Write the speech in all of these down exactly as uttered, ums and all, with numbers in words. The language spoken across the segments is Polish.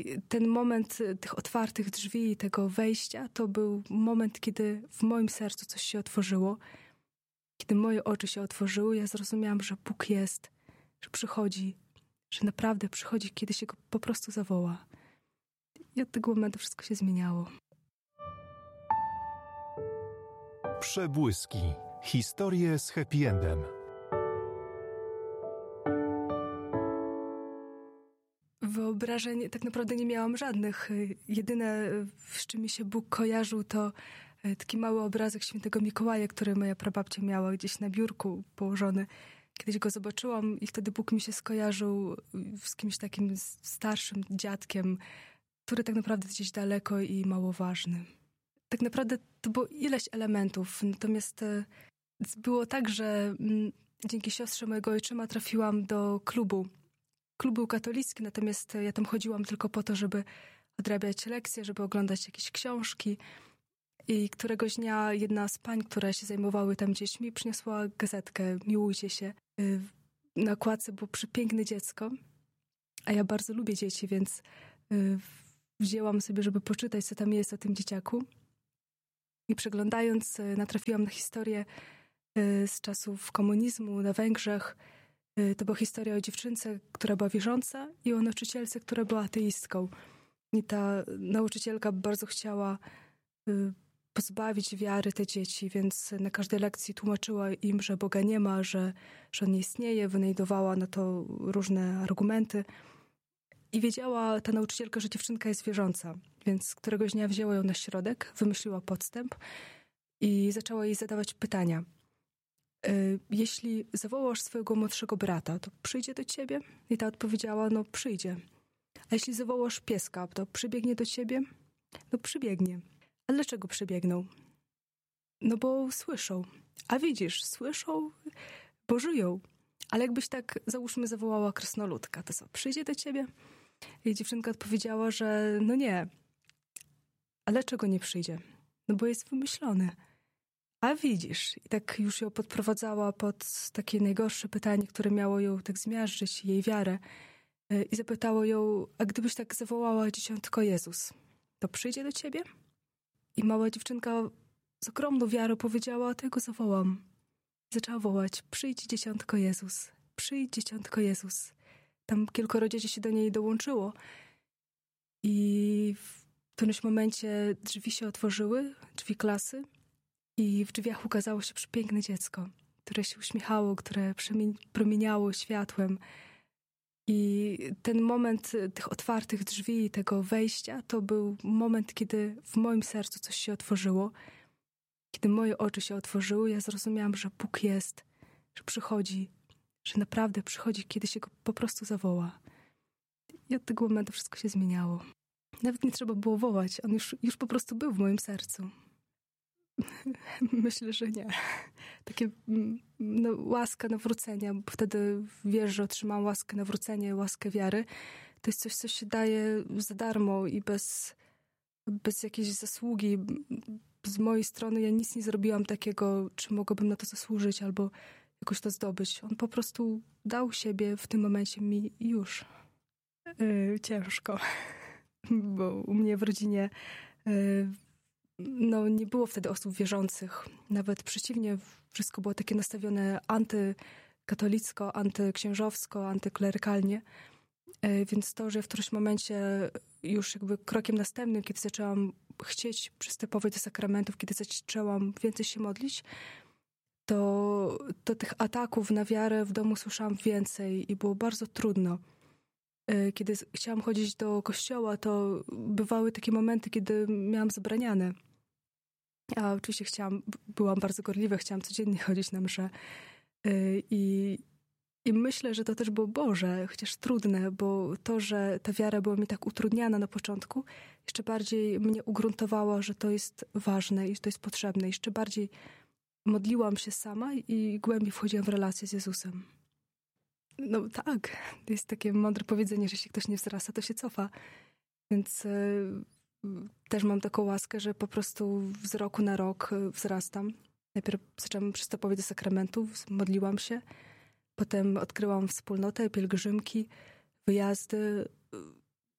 I ten moment tych otwartych drzwi, tego wejścia, to był moment, kiedy w moim sercu coś się otworzyło. Kiedy moje oczy się otworzyły, ja zrozumiałam, że Bóg jest, że przychodzi, że naprawdę przychodzi, kiedy się go po prostu zawoła. I od tego momentu wszystko się zmieniało. Przebłyski. Historie z happy endem. Wyobrażeń tak naprawdę nie miałam żadnych. Jedyne, z czym mi się Bóg kojarzył, to taki mały obrazek świętego Mikołaja, który moja prababcia miała gdzieś na biurku położony. Kiedyś go zobaczyłam i wtedy Bóg mi się skojarzył z kimś takim starszym dziadkiem, który tak naprawdę jest gdzieś daleko i mało ważny. Tak naprawdę to było ileś elementów, natomiast było tak, że dzięki siostrze mojego ojczyma trafiłam do klubu. Klub był katolicki, natomiast ja tam chodziłam tylko po to, żeby odrabiać lekcje, żeby oglądać jakieś książki. I któregoś dnia jedna z pań, które się zajmowały tam dziećmi, przyniosła gazetkę Miłujcie się. Na okładce było przepiękne dziecko, a ja bardzo lubię dzieci, więc wzięłam sobie, żeby poczytać, co tam jest o tym dzieciaku. I przeglądając, natrafiłam na historię z czasów komunizmu na Węgrzech. To była historia o dziewczynce, która była wierząca i o nauczycielce, która była ateistką. I ta nauczycielka bardzo chciała pozbawić wiary te dzieci, więc na każdej lekcji tłumaczyła im, że Boga nie ma, że, że On nie istnieje, wynajdowała na to różne argumenty. I wiedziała ta nauczycielka, że dziewczynka jest wierząca, więc któregoś dnia wzięła ją na środek, wymyśliła podstęp i zaczęła jej zadawać pytania. Jeśli zawołasz swojego młodszego brata, to przyjdzie do ciebie? I ta odpowiedziała, no przyjdzie. A jeśli zawołasz pieska, to przybiegnie do ciebie? No przybiegnie. A dlaczego przybiegną? No bo słyszą. A widzisz, słyszą, bo żyją. Ale jakbyś tak, załóżmy, zawołała krasnoludka, to co, przyjdzie do ciebie? I dziewczynka odpowiedziała, że no nie. A dlaczego nie przyjdzie? No bo jest wymyślony. A widzisz, i tak już ją podprowadzała pod takie najgorsze pytanie, które miało ją tak zmiażdżyć, jej wiarę. I zapytało ją, a gdybyś tak zawołała dzieciątko Jezus, to przyjdzie do ciebie? I mała dziewczynka z ogromną wiarą powiedziała, to ja go zawołam. Zaczęła wołać, przyjdź dzieciątko Jezus, przyjdź dzieciątko Jezus. Tam kilkoro dzieci się do niej dołączyło. I w którymś momencie drzwi się otworzyły, drzwi klasy. I w drzwiach ukazało się przepiękne dziecko, które się uśmiechało, które promieniało światłem. I ten moment tych otwartych drzwi, tego wejścia, to był moment, kiedy w moim sercu coś się otworzyło. Kiedy moje oczy się otworzyły, ja zrozumiałam, że Bóg jest, że przychodzi, że naprawdę przychodzi, kiedy się go po prostu zawoła. I od tego momentu wszystko się zmieniało. Nawet nie trzeba było wołać, on już, już po prostu był w moim sercu. Myślę, że nie. Takie no, łaska nawrócenia, bo wtedy wiesz, że otrzymałam łaskę nawrócenia, łaskę wiary. To jest coś, co się daje za darmo i bez, bez jakiejś zasługi. Z mojej strony ja nic nie zrobiłam takiego, czy mogłabym na to zasłużyć albo jakoś to zdobyć. On po prostu dał siebie w tym momencie mi i już. Yy, ciężko, bo u mnie w rodzinie yy, no, nie było wtedy osób wierzących. Nawet przeciwnie, wszystko było takie nastawione antykatolicko, antyksiężowsko, antyklerykalnie. Więc to, że w którymś momencie już jakby krokiem następnym, kiedy zaczęłam chcieć przystępować do sakramentów, kiedy zaczęłam więcej się modlić, to, to tych ataków na wiarę w domu słyszałam więcej i było bardzo trudno. Kiedy chciałam chodzić do kościoła, to bywały takie momenty, kiedy miałam zabraniane. Ja oczywiście chciałam, byłam bardzo gorliwa, chciałam codziennie chodzić na mszę. I, I myślę, że to też było Boże, chociaż trudne, bo to, że ta wiara była mi tak utrudniana na początku, jeszcze bardziej mnie ugruntowała, że to jest ważne i że to jest potrzebne. Jeszcze bardziej modliłam się sama i głębiej wchodziłam w relację z Jezusem. No tak, jest takie mądre powiedzenie, że jeśli ktoś nie wzrasta, to się cofa. Więc y, też mam taką łaskę, że po prostu z roku na rok wzrastam. Najpierw zaczęłam przystępować do sakramentów, modliłam się. Potem odkryłam wspólnotę, pielgrzymki, wyjazdy.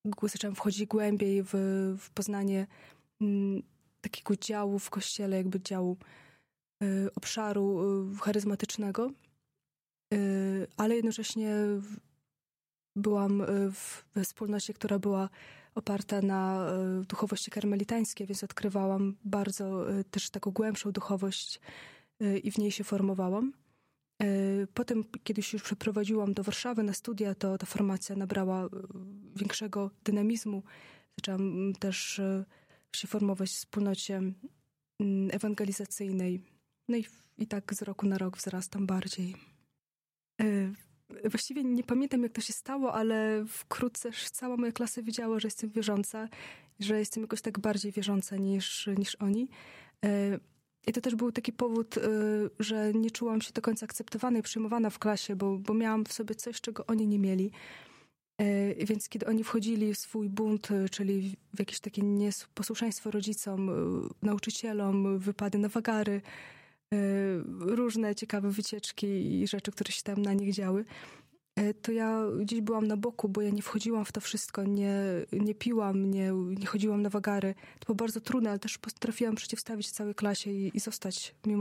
zaczęłam wchodzić głębiej w, w poznanie m, takiego działu w Kościele, jakby działu y, obszaru y, charyzmatycznego, y, ale jednocześnie w, byłam w, we wspólnocie, która była oparta na y, duchowości karmelitańskiej, więc odkrywałam bardzo y, też taką głębszą duchowość y, i w niej się formowałam. Potem, kiedy się już przeprowadziłam do Warszawy na studia, to ta formacja nabrała większego dynamizmu. Zaczęłam też się formować w wspólnocie ewangelizacyjnej. No i, i tak z roku na rok wzrastam bardziej. Właściwie nie pamiętam, jak to się stało, ale wkrótce cała moja klasa wiedziała, że jestem wierząca, że jestem jakoś tak bardziej wierząca niż, niż oni. I to też był taki powód, że nie czułam się do końca akceptowana i przyjmowana w klasie, bo, bo miałam w sobie coś, czego oni nie mieli. Więc kiedy oni wchodzili w swój bunt, czyli w jakieś takie nieposłuszeństwo rodzicom, nauczycielom, wypady na wagary, różne ciekawe wycieczki i rzeczy, które się tam na nich działy, to ja gdzieś byłam na boku, bo ja nie wchodziłam w to wszystko, nie, nie piłam, nie, nie chodziłam na wagary. To było bardzo trudne, ale też potrafiłam przeciwstawić całej klasie i, i zostać mimo